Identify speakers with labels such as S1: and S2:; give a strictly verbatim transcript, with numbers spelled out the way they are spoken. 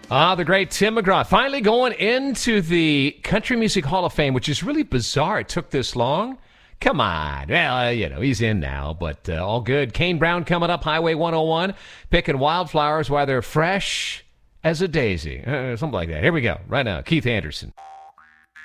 S1: Ah, the great Tim McGraw finally going into the Country Music Hall of Fame, which is really bizarre. It took this long. Come on. Well, uh, you know, he's in now, but uh, all good. Kane Brown coming up, Highway one oh one, picking wildflowers while they're fresh as a daisy. Uh, something like that. Here we go. Right now, Keith Anderson.